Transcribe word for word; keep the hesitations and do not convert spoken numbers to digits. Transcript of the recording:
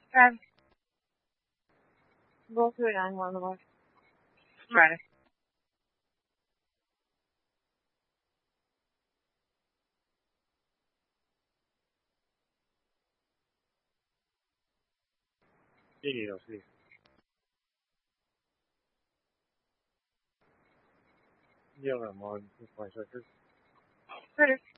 Travis, go through it on one of us. Ready. Sì, no, sì. Io non ho, non so, Ready.